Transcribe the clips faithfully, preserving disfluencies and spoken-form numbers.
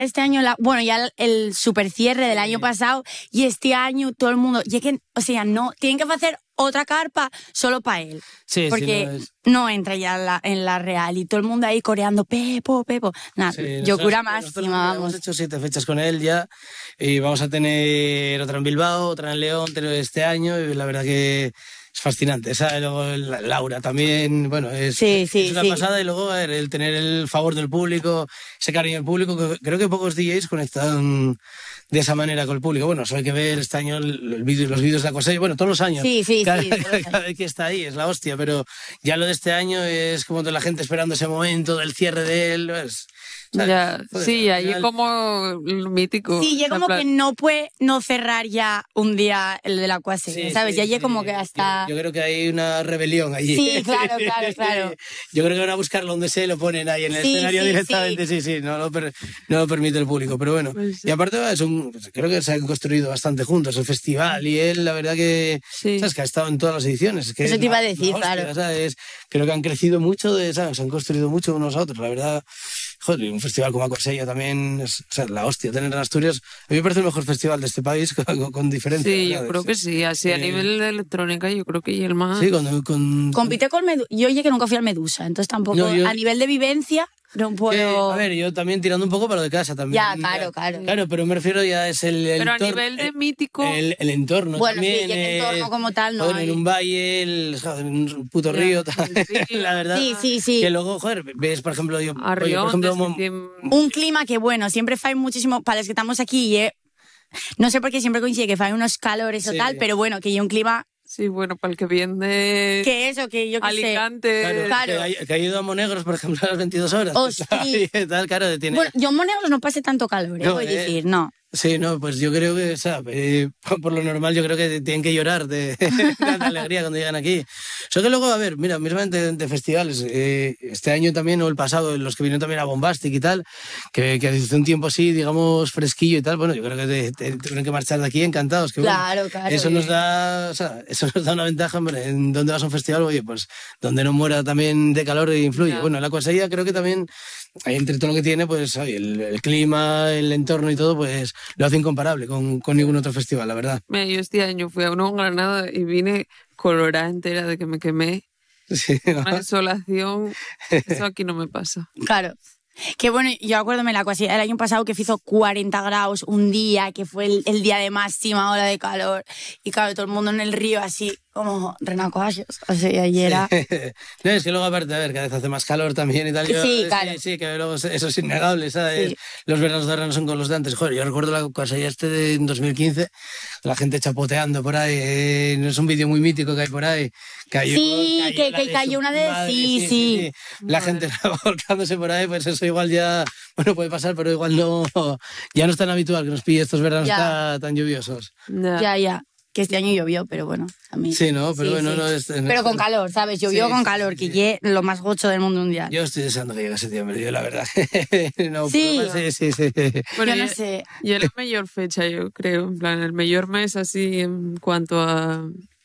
este año, la, bueno, ya el, el super cierre del año pasado, y este año todo el mundo, y que, o sea, no, tienen que hacer otra carpa solo para él. Sí, porque sí, no, es... no entra ya en la, en la real, y todo el mundo ahí coreando Pepo, Pepo. Nada, sí, locura nosotros, máxima, nosotros vamos. Hemos hecho siete fechas con él ya, y vamos a tener otra en Bilbao, otra en León este año, y la verdad que es fascinante. Esa, luego Laura también, bueno, es, sí, sí, es una sí. pasada, y luego a ver, el tener el favor del público, ese cariño del público, que creo que pocos D Js conectan de esa manera con el público. Bueno, solo hay que ver este año el, el vídeo, los vídeos de Aquasella, bueno, todos los años. Sí, sí, cada, sí. Cada, cada vez que está ahí es la hostia, pero ya lo de este año es como toda la gente esperando ese momento del cierre de él, es... Ya, Joder, sí, ahí final... como mítico. Sí, ya como plan... que no puede no cerrar ya un día el de la Aquasella, sí, ¿sabes? Sí, ya sí, como que hasta... Yo, yo creo que hay una rebelión allí. Sí, claro, claro, claro. Yo creo que van a buscarlo donde se lo ponen ahí en el sí, escenario sí, directamente, sí, sí, sí no, lo per... no lo permite el público, pero bueno. Pues sí. Y aparte es un... creo que se han construido bastante juntos el festival, y él, la verdad que, sí. ¿sabes? Que ha estado en todas las ediciones. Que Eso te iba a decir, hostia, claro. ¿sabes? Creo que han crecido mucho, de, ¿sabes? Se han construido mucho unos a otros, la verdad. Joder, un festival como Aquasella también es, o sea, la hostia, tener en Asturias. A mí me parece el mejor festival de este país, con, con diferencia. Sí, yo creo que sí, así eh, a nivel de electrónica yo creo que y el más... Sí, con... con... Compite con Medusa. Yo oye que nunca fui al Medusa, entonces tampoco, no, yo... a nivel de vivencia... No puedo... Eh, a ver, yo también tirando un poco para lo de casa también. Ya, claro, claro. Claro, pero me refiero ya es el, el Pero entorno, a nivel de mítico... El, el entorno bueno, también. Bueno, sí, el entorno como tal no joder, hay. En un valle, el, joder, en un puto río, sí, la verdad. Sí, sí, sí. Que luego, joder, ves, por ejemplo... Yo, a Río, oye, por ejemplo un... un, un clima que, bueno, siempre fai muchísimo... Para los que estamos aquí, eh, no sé por qué siempre coincide que fai unos calores o sí. tal, pero bueno, que hay un clima... Sí, bueno, para el que viene de... Que eso, que yo que Alicante. sé. Claro, claro. Que, ha, que ha ido a Monegros, por ejemplo, a las veintidós horas. Hostia. Tal, claro, tiene... Bueno, yo en Monegros no pasé tanto calor, eh, no, voy a eh, decir, no. Sí, no, pues yo creo que, o sea, eh, por lo normal yo creo que tienen que llorar de, de tanta alegría cuando llegan aquí. Solo que luego, a ver, mira, mismamente de, de festivales, eh, este año también, o el pasado, los que vinieron también a Bombastic y tal, que, que hace un tiempo así, digamos, fresquillo y tal, bueno, yo creo que te, te, tienen que marchar de aquí encantados. Que, claro, bueno, claro. Eso nos da, o sea, eso nos da una ventaja, hombre, en donde vas a un festival, oye, pues donde no muera también de calor e influye. Yeah. Bueno, la Aquasella creo que también, entre todo lo que tiene, pues oye, el, el clima, el entorno y todo, pues lo hace incomparable con, con ningún otro festival, la verdad. Mira, yo este año fui a uno en Granada y vine colorada entera de que me quemé. Sí, ¿no? Una insolación, eso aquí no me pasa. Claro. Que bueno, yo acuérdome la cosa, el año pasado que hizo cuarenta grados un día, que fue el, el día de máxima hora de calor, y claro, todo el mundo en el río así, como renacuajos, o sea, y era... No, es que luego aparte, a ver, cada vez hace más calor también y tal. Yo, sí, claro. Sí, sí, que luego eso es innegable, ¿sabes? Sí. Los veranos de ahora no son con los de antes. Joder, yo recuerdo la cosa ya este de dos mil quince, la gente chapoteando por ahí, eh, no es un vídeo muy mítico que hay por ahí. Cayó, sí, cayó que, que cayó una de... Madre, sí, sí, sí, sí, sí. La gente volcándose por ahí, pues eso igual ya, bueno, puede pasar, pero igual no, ya no es tan habitual que nos pille estos veranos tan, tan lluviosos. No. Ya, ya. Que este año llovió, pero bueno, a mí... Sí, no, pero sí, bueno, sí. no es... No, pero con calor, ¿sabes? Llovió sí, con calor, sí, que sí. lo más gocho del mundo mundial. Yo estoy deseando que llegue septiembre, yo la verdad. no, sí. Más, sí, sí, sí. Bueno, yo no sé. Y es la mejor fecha, yo creo, en plan, el mejor mes así en cuanto a...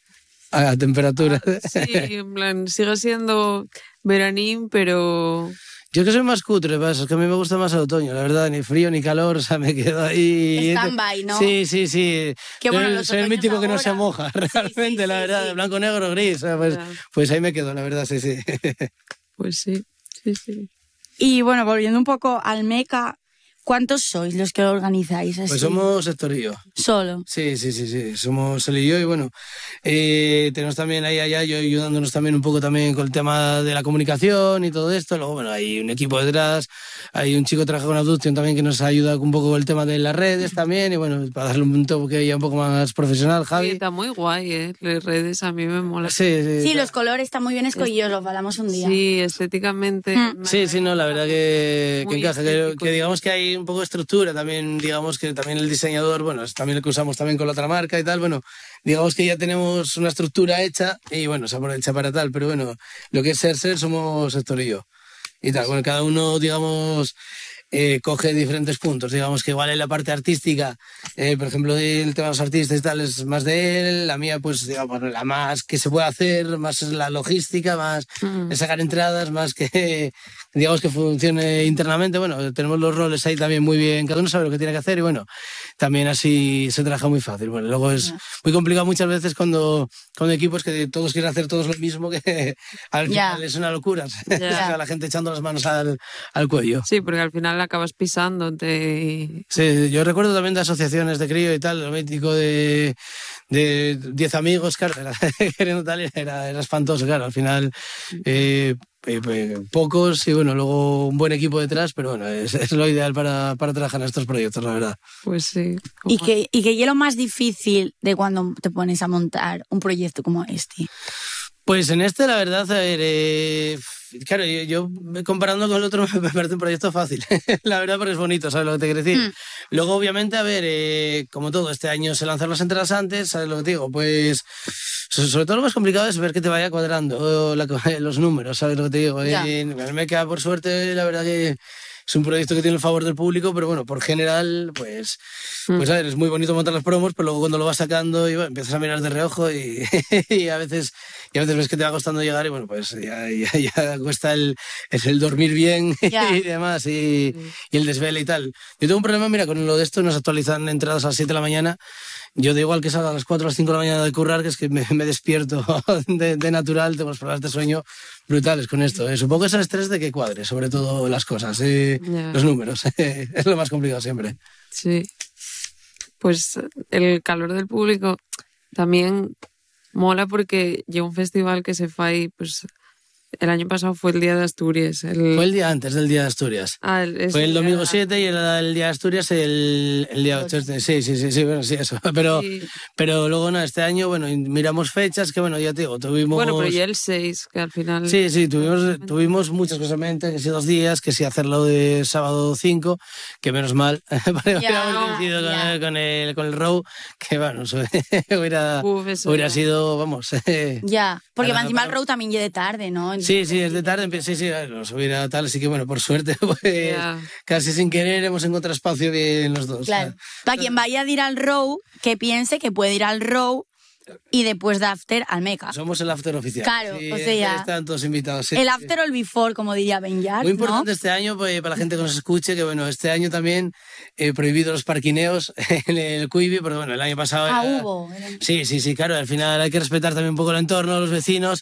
A la temperatura. A, sí, en plan, sigue siendo veranín, pero... Yo es que soy más cutre, ¿sabes? Es que a mí me gusta más el otoño, la verdad, ni frío ni calor, o sea, me quedo ahí... Stand-by, ¿no? Sí, sí, sí. Qué bueno, soy, los soy el mítico ahora... que no se moja, realmente, sí, sí, la verdad, sí. Blanco, negro, gris, pues, yeah. pues ahí me quedo, la verdad, sí, sí. Pues sí, sí, sí. Y bueno, volviendo un poco al Meca, ¿cuántos sois los que lo organizáis así? Pues somos Héctor y yo. ¿Solo? Sí, sí, sí, sí. Somos él y yo y bueno, eh, tenemos también ahí allá yo ayudándonos también un poco también con el tema de la comunicación y todo esto. Luego, bueno, hay un equipo detrás, hay un chico que trabaja con Abduction también que nos ayuda un poco con el tema de las redes también y bueno, para darle un toque ya un poco más profesional, Javi. Sí, está muy guay, ¿eh? Las redes a mí me mola. Sí, sí. Sí, los colores están muy bien escogidos, los hablamos un día. Sí, estéticamente. Mm. Sí, sí, no, la verdad que, que encaja, que, que digamos que hay un poco de estructura también, digamos que también el diseñador, bueno, es también lo que usamos también con la otra marca y tal, bueno, digamos que ya tenemos una estructura hecha y bueno, se aprovecha para tal, pero bueno, lo que es ser ser somos Héctor y yo y tal, bueno, cada uno, digamos, eh, coge diferentes puntos, digamos que igual en la parte artística, eh, por ejemplo, el tema de los artistas y tal es más de él, la mía pues digamos la más que se puede hacer, más es la logística, más mm. es sacar entradas, más que digamos que funcione internamente. Bueno, tenemos los roles ahí también muy bien, cada uno sabe lo que tiene que hacer y bueno, también así se trabaja muy fácil. Bueno, luego es muy complicado muchas veces cuando, cuando hay equipos que todos quieren hacer todos lo mismo, que al final yeah. es una locura. Yeah. La gente echando las manos al, al cuello. Sí, porque al final acabas pisándote. Sí, yo recuerdo también de asociaciones de crío y tal, lo mítico de de diez amigos, claro, era, queriendo tal, era, era espantoso, claro, al final eh, eh, eh, pocos y bueno, luego un buen equipo detrás, pero bueno, es, es lo ideal para, para trabajar en estos proyectos, la verdad. Pues sí. ¿Y qué y que es lo más difícil de cuando te pones a montar un proyecto como este? Pues en este, la verdad, a ver, eh, claro, yo, yo comparando con el otro me parece un proyecto fácil, la verdad, porque es bonito, ¿sabes lo que te quiero decir? Mm. Luego, obviamente, a ver, eh, como todo, este año se lanzaron las entradas antes, ¿sabes lo que te digo? Pues, sobre todo lo más complicado es ver que te vaya cuadrando la, los números, ¿sabes lo que te digo? Yeah. Eh, me queda, por suerte, la verdad que es un proyecto que tiene el favor del público, pero bueno, por general, pues, pues a ver, es muy bonito montar las promos, pero luego cuando lo vas sacando y bueno, empiezas a mirar de reojo y, y a veces y a veces ves que te va costando llegar y bueno, pues ya, ya, ya cuesta el, es el dormir bien yeah. y demás y, y el desvele y tal. Yo tengo un problema, mira, con lo de esto nos actualizan entradas a las siete de la mañana. Yo da igual que salga a las cuatro o las cinco de la mañana de currar, que es que me, me despierto de, de natural, tengo los problemas de sueño brutales con esto. Eh. Supongo que es el estrés de que cuadre, sobre todo las cosas, eh, yeah. los números. Eh. Es lo más complicado siempre. Sí. Pues el calor del público también mola porque lleva un festival que se fai, pues... El año pasado fue el Día de Asturias. El... Fue el día antes del Día de Asturias. Ah, el, fue el domingo día... siete y el, el Día de Asturias el, el día ocho. Sí, sí, sí, sí, bueno, sí, eso. Pero, sí. pero luego, no, este año, bueno, miramos fechas que, bueno, ya te digo, tuvimos... Bueno, pero ya el seis, que al final... Sí, sí, tuvimos, tuvimos muchas cosas en mente, que sí, dos días, que sí, hacerlo de sábado cinco, que menos mal, para yeah, haber coincidido yeah. con, el, con, el, con el Row, que, bueno, hubiera, Uf, hubiera sido, vamos... Ya, yeah, porque encima el Row también llega tarde, ¿no? Sí, sí, es de tarde, sí, sí, nos hubiera tal, así que bueno, por suerte, pues yeah. casi sin querer hemos encontrado espacio bien los dos. Claro, para quien vaya a ir al Row, que piense que puede ir al Row y después de after al Meca. Somos el after oficial. Claro, sí, o sea, están todos invitados. Sí, el after sí. o el before, como diría Benjar. Muy importante ¿no? este año, pues, para la gente que nos escuche, que bueno, este año también he eh, prohibido los parquineos en el Quibi, porque bueno, el año pasado... Ah, era... hubo. Sí, sí, sí, claro, al final hay que respetar también un poco el entorno, los vecinos,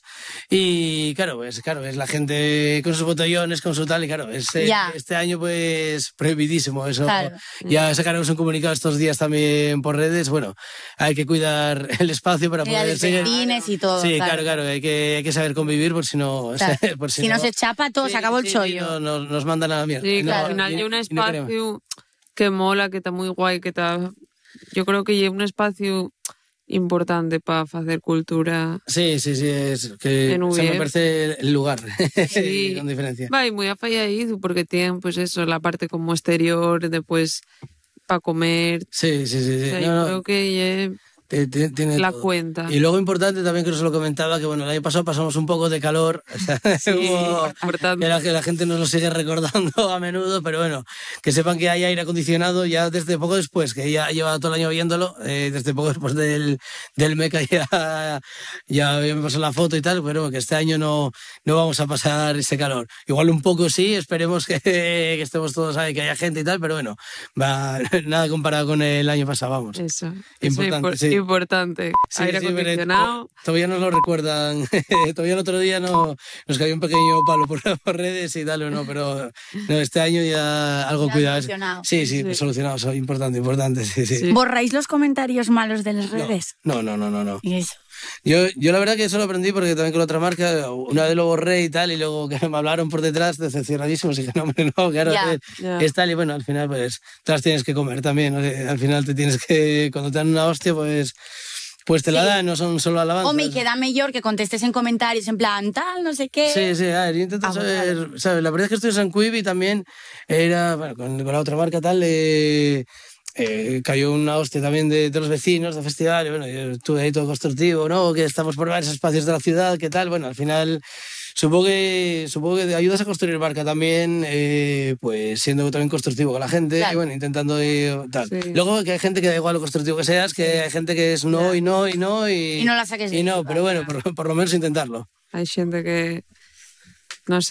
y claro, pues claro, es la gente con sus botellones, con su tal, y claro, es, yeah. este año pues prohibidísimo eso. Claro. Ya sacaremos un comunicado estos días también por redes, bueno, hay que cuidar el espacio para Mira, poder seguir. Y todo, sí, claro, claro, claro, hay que, hay que saber convivir por si no... Claro. por si, si no, no se chapa todo, sí, se acabó sí, el chollo. No, no, nos mandan a la mierda. Sí, no, claro, al final y, hay un espacio no que mola, que está muy guay, que está... Yo creo que hay un espacio importante para hacer cultura. Sí, sí, sí, es que se me parece el lugar, sí. con diferencia. Va, y muy afallado porque tienen, pues eso, la parte como exterior, después para comer. Sí, sí, sí. sí. O sea, no, yo no. creo que... Yeah, Tiene la todo. Cuenta. Y luego importante también que os lo comentaba, que bueno, el año pasado pasamos un poco de calor, o sea, sí, hubo, que, la, que la gente nos lo sigue recordando a menudo, pero bueno, que sepan que hay aire acondicionado ya desde poco después, que ya lleva todo el año viéndolo, eh, desde poco después del, del Meca ya, ya me pasó la foto y tal, pero que este año no, no vamos a pasar ese calor. Igual un poco sí, esperemos que, que estemos todos ahí, que haya gente y tal, pero bueno, va, nada comparado con el año pasado, vamos. Eso, importante, eso sí. Importante. Sí, aire sí, acondicionado. Todavía nos lo recuerdan. Todavía el otro día no, nos cayó un pequeño palo por, por redes y tal, no, pero no, este año ya algo cuidado. Sí, sí, sí, solucionado. Eso, importante, importante. Sí, sí. Sí. ¿Borráis los comentarios malos de las redes? No, no, no, no, no. ¿Y eso? Yo, yo la verdad que eso lo aprendí porque también con otra marca, una vez lo borré y tal, y luego que me hablaron por detrás, decepcionadísimos, y dije, no, hombre, no, claro, yeah, es, yeah. es tal, y bueno, al final pues te las tienes que comer también, ¿no? Al final te tienes que, cuando te dan una hostia, pues... Pues te sí. la dan, no son solo alabanzas. O me queda mejor que contestes en comentarios en plan, tal, no sé qué. Sí, sí, a ver, yo intento ah, saber, bueno. ¿sabes? La verdad es que estoy en San Quibi también era, bueno, con, con la otra marca tal, eh, eh, cayó una hostia también de, de los vecinos del festival, y bueno, yo estuve ahí todo constructivo, ¿no? Que estamos por varios espacios de la ciudad, ¿qué tal? Bueno, al final... Supongo que, supongo que ayudas a construir marca también, eh, pues siendo también constructivo con la gente, claro. y bueno, intentando ir, tal. Sí. Luego que hay gente que da igual lo constructivo que seas, que hay gente que es no claro. y no y no y... Y no la saques Y no, pero bueno, por, por lo menos intentarlo. Hay gente que, no sé,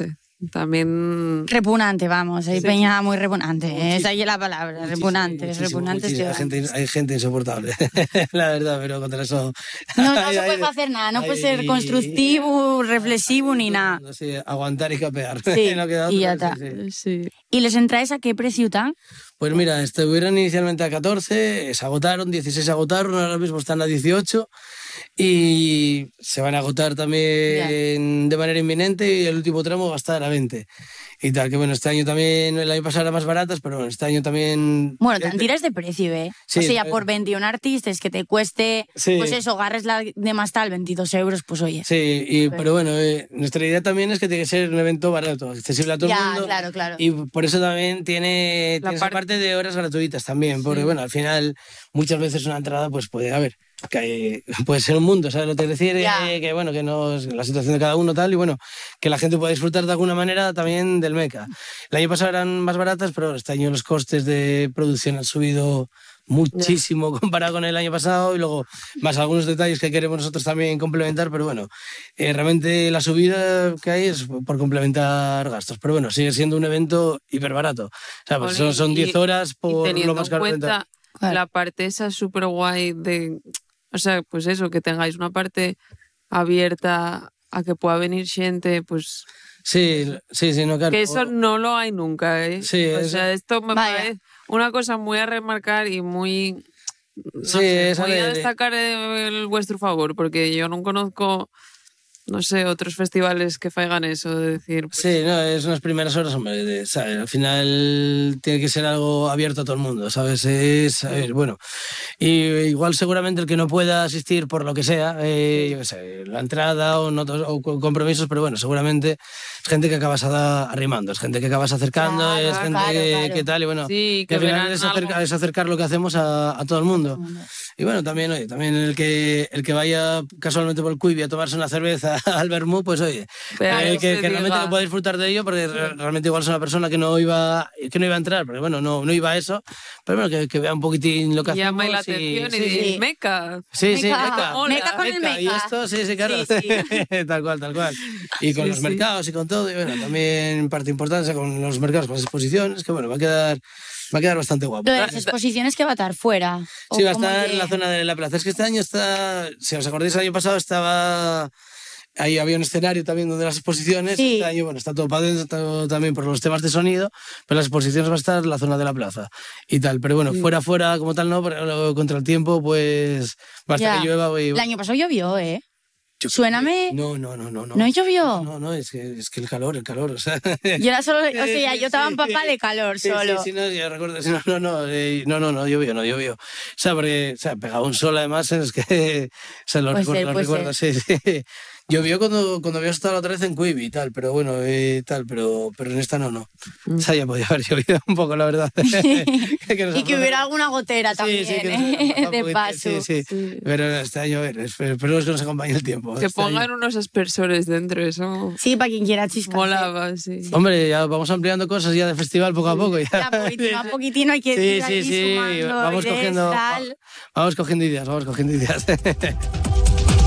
también... Repugnante, vamos, hay Sí. peña muy repugnante, Muchísimo. esa es la palabra, Muchísimo, repugnante, muchísimo, repugnante. muchísimo. Hay gente, hay gente insoportable, la verdad, pero contra eso... No, no hay- se hay- puede hacer nada, no hay- puede ser constructivo, reflexivo ni nada. Sí, aguantar y capear. Sí, No queda y ya otra, está. sí, sí. Sí. ¿Y les entráis a qué precio tan? Pues mira, estuvieron inicialmente a catorce, se agotaron, dieciséis se agotaron, ahora mismo están a dieciocho y se van a agotar también de manera inminente y el último tramo va a estar a veinte. Y tal, que bueno, este año también, el año pasado eran más baratas, pero bueno, este año también... Bueno, te tiras de precio, ¿eh? Sí, o sea, eh. por veintiún artistas que te cueste, Sí. pues eso, agarres la de más tal, veintidós euros, pues oye. Sí, y, pero bueno, eh, nuestra idea también es que tiene que ser un evento barato, accesible a todo Ya, el mundo. claro, claro. Y por eso también tiene, La tiene esa par- parte de horas gratuitas también, porque Sí. bueno, al final muchas veces una entrada pues puede haber, que hay- puede ser un mundo, ¿sabes lo que te decir? Ya. Eh, que bueno, que no es la situación de cada uno tal, y bueno, que la gente pueda disfrutar de alguna manera también del Meca. El año pasado eran más baratas, pero este año los costes de producción han subido muchísimo comparado con el año pasado y luego más algunos detalles que queremos nosotros también complementar, pero bueno, eh, realmente la subida que hay es por complementar gastos, pero bueno, sigue siendo un evento hiper barato. O sea, pues son, Jolín, son y- diez horas y por teniendo lo más en caro. cuenta Claro. la parte esa súper guay de... O sea, pues eso, que tengáis una parte abierta a que pueda venir gente, pues... Sí, sí, sí, no, claro. Que eso no lo hay nunca, ¿eh? Sí, o eso- sea, esto me Vaya. parece una cosa muy a remarcar y muy... No Sí, sé, esa muy a de- destacar en vuestro favor, porque yo no conozco, no sé, otros festivales que faigan eso, de decir... pues, Sí, no, es unas primeras horas, hombre, de- ¿sabes? Al final tiene que ser algo abierto a todo el mundo, ¿sabes? Es, a ver, bueno, y igual seguramente el que no pueda asistir por lo que sea, eh, yo qué sé, la entrada o, no, o con compromisos, pero bueno, seguramente es gente que acabas a- arrimando, es gente que acabas acercando, Claro, es gente claro, que, claro. que tal, y bueno, Sí, que que al final verán es acercar, algo. es acercar lo que hacemos a, a todo el mundo. Y bueno, también, oye, también el que, el que vaya casualmente por el Quibi a tomarse una cerveza al Bermú, pues oye, Pero eh, que que, se que realmente diga. no pueda disfrutar de ello, porque re- realmente igual es una persona que no iba, que no iba a entrar, porque bueno, no, no iba a eso, pero bueno, que, que vea un poquitín lo que hacemos. Llama la y- atención y, sí, dice, sí. meca. Sí, sí, Meca, meca, mola. meca con el meca, Y meca. esto, sí, sí, claro. Sí, tal cual, tal cual. Y con Sí, los sí. mercados y con todo, y bueno, también parte importante con los mercados, con las exposiciones, que bueno, va a quedar, va a quedar bastante guapo. Lo de las exposiciones que va a estar fuera. ¿o Sí, va a cómo estar que- en la zona de la plaza. Es que este año está, si os acordáis, el año pasado estaba, ahí había un escenario también donde las exposiciones, Sí. este año, bueno, está todo para adentro, todo también por los temas de sonido, pero las exposiciones va a estar en la zona de la plaza y tal. Pero bueno, fuera, fuera como tal no, pero luego contra el tiempo, pues va a estar Ya. que llueva. y- El año pasado llovió, ¿eh? Yo- Suéname. No, no, no, no. ¿No, ¿No llovió? No, no, no, es que, es que el calor, el calor, o sea... Yo era solo, o sea, Sí, yo estaba sí. empapada de calor Sí, solo. Sí, sí, no, yo recuerdo, sí, no, no, no, eh, no, no, no, llovió, no llovió. O sea, porque, o sea, pegaba un sol además, es que, o sea, lo Puede recuerdo, ser, lo puede recuerdo, sí, sí. Llovió cuando, cuando había estado la otra vez en Quibi y tal, pero bueno, eh, tal, pero, pero en esta no, no. O sea, ya podía haber llovido un poco, la verdad. Que nos Y que afloja- hubiera alguna gotera Sí, también, sí, que nos ¿eh? afloja un De poquito, paso. Sí, sí, Sí. pero este año, a ver, esper- esperemos que nos acompañe el tiempo. Que Este año- pongan unos aspersores dentro, eso Sí, para quien quiera chiscar. molaba, sí. Hombre, ya vamos ampliando cosas ya de festival poco a poco. Ya, Ya, poquitino a poquitino hay que Sí, ir sí, ahí sí, sumando vamos ideas, cogiendo, tal. vamos cogiendo ideas, vamos cogiendo ideas.